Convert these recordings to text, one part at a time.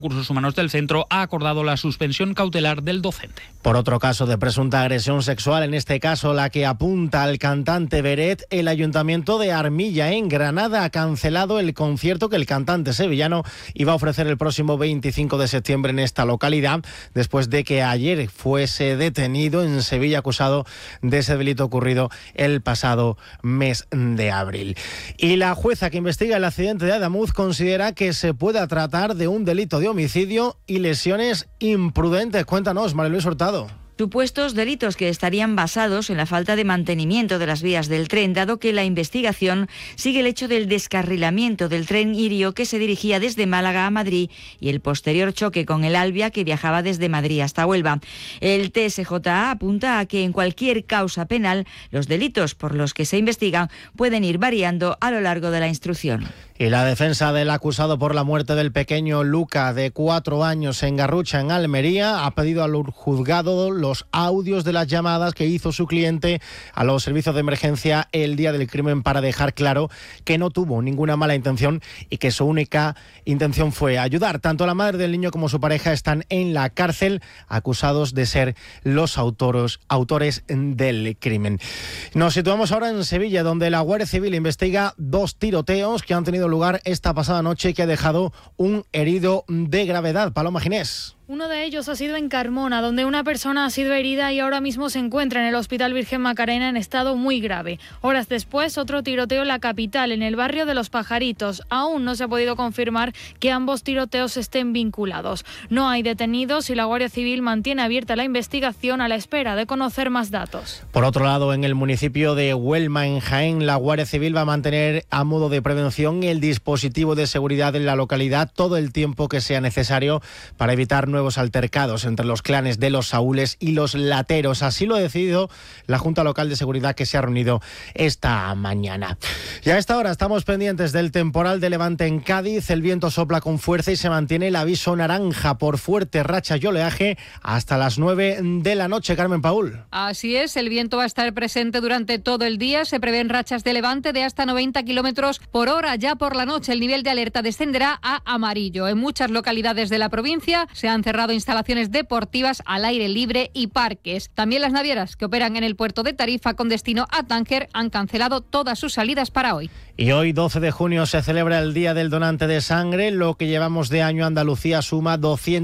Recursos Humanos del centro ha acordado la suspensión cautelar del docente. Por otro caso de presunta agresión sexual, en este caso la que apunta al cantante Beret, el Ayuntamiento de Armilla, en Granada, ha cancelado el concierto que el cantante sevillano iba a ofrecer el próximo 25 de septiembre en esta localidad, después de que ayer fuese detenido en Sevilla acusado de ese delito ocurrido el pasado mes de abril. Y la jueza que investiga el accidente de Adamuz considera que se pueda tratar de un delito de homicidio y lesiones imprudentes. Cuéntanos, María Luis Hurtado. Supuestos delitos que estarían basados en la falta de mantenimiento de las vías del tren, dado que la investigación sigue el hecho del descarrilamiento del tren Irio que se dirigía desde Málaga a Madrid y el posterior choque con el Albia que viajaba desde Madrid hasta Huelva. El TSJA apunta a que en cualquier causa penal los delitos por los que se investigan pueden ir variando a lo largo de la instrucción. Y la defensa del acusado por la muerte del pequeño Luca, de 4 años, en Garrucha, en Almería, ha pedido al juzgado los audios de las llamadas que hizo su cliente a los servicios de emergencia el día del crimen para dejar claro que no tuvo ninguna mala intención y que su única intención fue ayudar. Tanto la madre del niño como su pareja están en la cárcel, acusados de ser los autores del crimen. Nos situamos ahora en Sevilla, donde la Guardia Civil investiga 2 tiroteos que han tenido lugar esta pasada noche y que ha dejado un herido de gravedad. Paloma Ginés. Uno de ellos ha sido en Carmona, donde una persona ha sido herida y ahora mismo se encuentra en el Hospital Virgen Macarena en estado muy grave. Horas después, otro tiroteo en la capital, en el barrio de Los Pajaritos. Aún no se ha podido confirmar que ambos tiroteos estén vinculados. No hay detenidos y la Guardia Civil mantiene abierta la investigación a la espera de conocer más datos. Por otro lado, en el municipio de Huelma, en Jaén, la Guardia Civil va a mantener a modo de prevención el dispositivo de seguridad en la localidad todo el tiempo que sea necesario para evitar nuevos altercados entre los clanes de los Saúles y los Lateros. Así lo ha decidido la Junta Local de Seguridad que se ha reunido esta mañana. Y a esta hora estamos pendientes del temporal de levante en Cádiz. El viento sopla con fuerza y se mantiene el aviso naranja por fuertes rachas y oleaje hasta las 9 de la noche. Carmen Paul. Así es, el viento va a estar presente durante todo el día. Se prevén rachas de levante de hasta 90 kilómetros por hora. Ya por la noche el nivel de alerta descenderá a amarillo. En muchas localidades de la provincia se han cerrado instalaciones deportivas al aire libre y parques. También las navieras que operan en el puerto de Tarifa con destino a Tánger han cancelado todas sus salidas para hoy. Y hoy, 12 de junio, se celebra el Día del Donante de Sangre. Lo que llevamos de año, Andalucía suma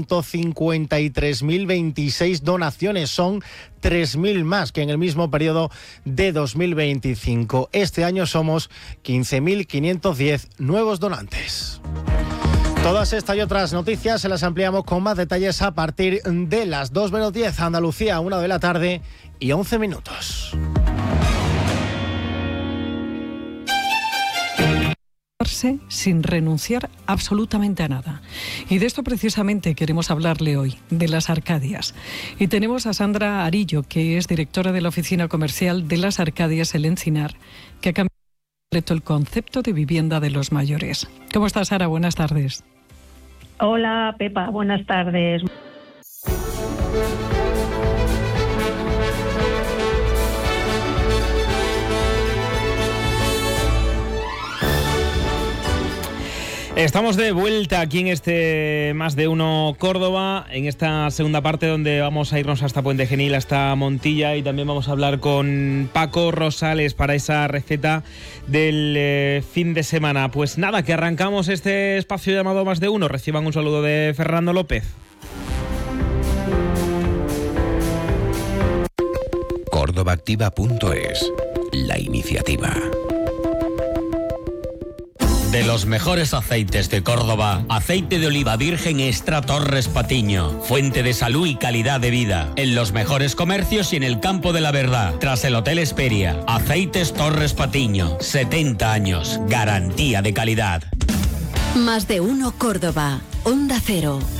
253.026 donaciones. Son 3.000 más que en el mismo periodo de 2025. Este año somos 15.510 nuevos donantes. Todas estas y otras noticias se las ampliamos con más detalles a partir de las 2:10. Andalucía, 1 de la tarde y 11 minutos. Sin renunciar absolutamente a nada. Y de esto precisamente queremos hablarle hoy, de las Arcadias. Y tenemos a Sandra Arillo, que es directora de la oficina comercial de las Arcadias El Encinar, que ha cambiado el concepto de vivienda de los mayores. ¿Cómo estás, Sara? Buenas tardes. Hola, Pepa. Buenas tardes. Estamos de vuelta aquí en este Más de Uno Córdoba, en esta segunda parte donde vamos a irnos hasta Puente Genil, hasta Montilla, y también vamos a hablar con Paco Rosales para esa receta del fin de semana. Pues nada, que arrancamos este espacio llamado Más de Uno. Reciban un saludo de Fernando López. Córdobaactiva.es, la iniciativa. De los mejores aceites de Córdoba, aceite de oliva virgen extra Torres Patiño, fuente de salud y calidad de vida, en los mejores comercios y en el campo de la verdad, tras el Hotel Hesperia. Aceites Torres Patiño, 70 años, garantía de calidad. Más de Uno Córdoba, Onda Cero.